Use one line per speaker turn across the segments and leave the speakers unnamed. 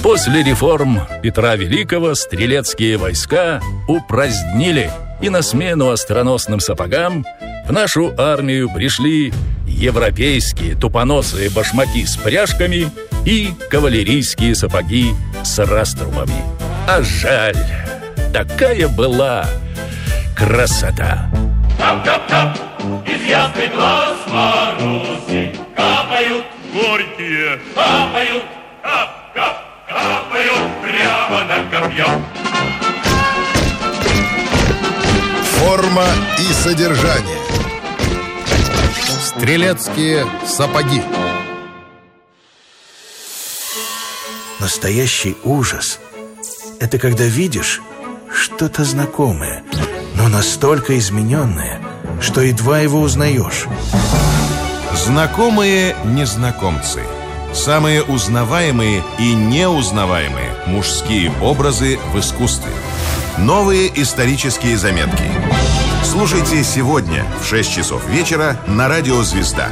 После реформ Петра Великого стрелецкие войска упразднили, и на смену остроносным сапогам в нашу армию пришли европейские тупоносые башмаки с пряжками и кавалерийские сапоги с раструбами. А жаль, такая была красота.
Тап-тап-тап, из ясных глаз морозы капают горькие, капают, кап-кап, капают прямо на копье.
Форма и содержание. Стрелецкие сапоги.
Настоящий ужас — это когда видишь что-то знакомое, но настолько измененное, что едва его узнаешь.
Знакомые незнакомцы. Самые узнаваемые и неузнаваемые мужские образы в искусстве. Новые исторические заметки. Слушайте сегодня в 6 часов вечера на радио «Звезда».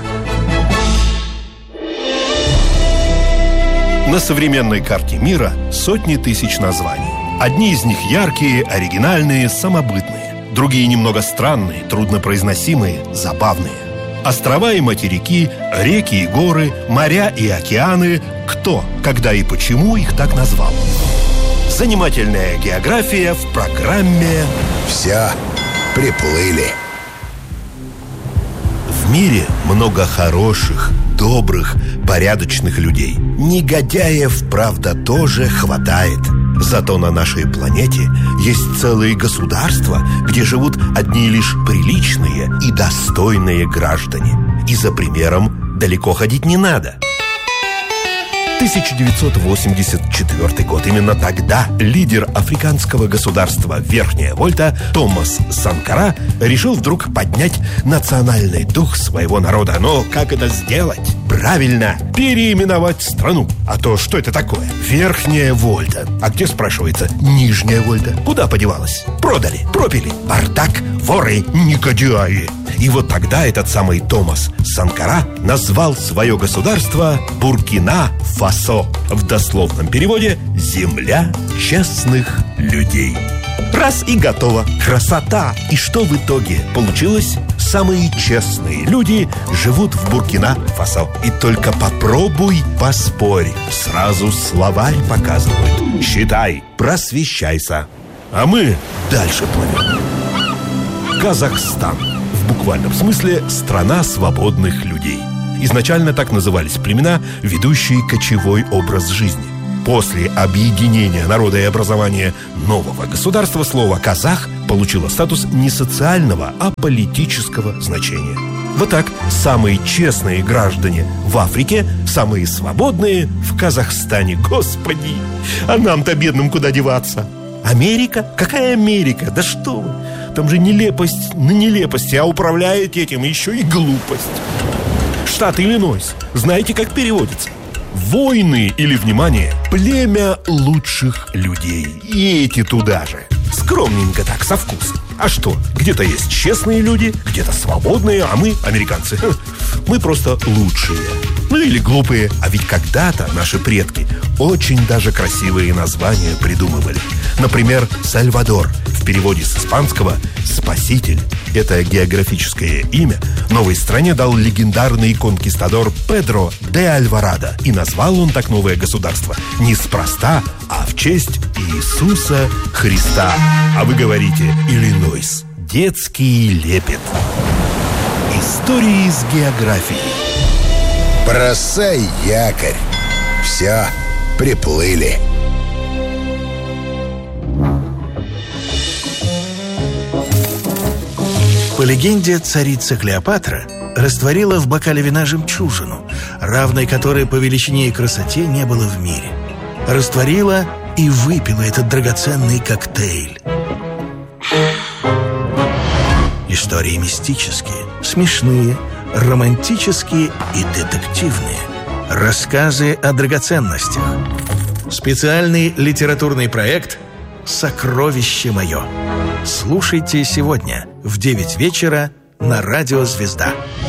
На современной карте мира сотни тысяч названий. Одни из них яркие, оригинальные, самобытные. Другие немного странные, труднопроизносимые, забавные. Острова и материки, реки и горы, моря и океаны. Кто, когда и почему их так назвал? Занимательная география в программе
«Все приплыли».
В мире много хороших, добрых, порядочных людей. Негодяев, правда, тоже хватает. Зато на нашей планете есть целые государства, где живут одни лишь приличные и достойные граждане. И за примером далеко ходить не надо. 1984 год. Именно тогда лидер африканского государства Верхняя Вольта Томас Санкара решил вдруг поднять национальный дух своего народа. Но как это сделать? Правильно, переименовать страну. А то что это такое? Верхняя Вольта. А где, спрашивается, Нижняя Вольта? Куда подевалась? Продали, пропили. Бардак, воры, негодяи. И вот тогда этот самый Томас Санкара назвал свое государство Буркина-Фасо. В дословном переводе «Земля честных людей». Раз и готово. Красота! И что в итоге получилось? Самые честные люди живут в Буркина-Фасо. И только попробуй поспорь. Сразу словарь показывают. Считай, просвещайся. А мы дальше плывем. Казахстан. В буквальном смысле страна свободных людей. Изначально так назывались племена, ведущие кочевой образ жизни. После объединения народа и образования нового государства слово «казах» получило статус не социального, а политического значения. Вот так самые честные граждане в Африке, самые свободные в Казахстане. Господи, а нам-то бедным куда деваться? Америка? Какая Америка? Да что вы! Там же нелепость на нелепости, а управляет этим еще и глупость. Штат Иллинойс. Знаете, как переводится? Войны или, внимание, племя лучших людей. И эти туда же. Скромненько так, со вкусом. А что, где-то есть честные люди, где-то свободные, а мы, американцы, мы просто лучшие. Ну или глупые. А ведь когда-то наши предки очень даже красивые названия придумывали. Например, Сальвадор. В переводе с испанского «спаситель». Это географическое имя новой стране дал легендарный конкистадор Педро де Альварадо. И назвал он так новое государство неспроста, а в честь Иисуса Христа. А вы говорите «Иллинойс». Детский лепет. Истории с географией.
Бросай якорь. Все, приплыли.
По легенде, царица Клеопатра растворила в бокале вина жемчужину, равной которой по величине и красоте не было в мире. Растворила и выпила этот драгоценный коктейль. Истории мистические, смешные, романтические и детективные. Рассказы о драгоценностях. Специальный литературный проект «Сокровище мое». Слушайте сегодня в 9 вечера на радио «Звезда».